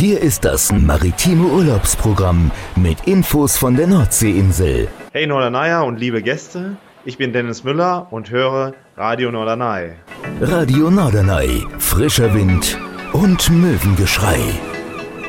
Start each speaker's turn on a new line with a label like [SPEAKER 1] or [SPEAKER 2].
[SPEAKER 1] hier ist das maritime Urlaubsprogramm mit Infos von der Nordseeinsel.
[SPEAKER 2] Hey Norderney und liebe Gäste, ich bin Dennis Müller und höre Radio Norderney.
[SPEAKER 1] Radio Norderney, frischer Wind und Möwengeschrei.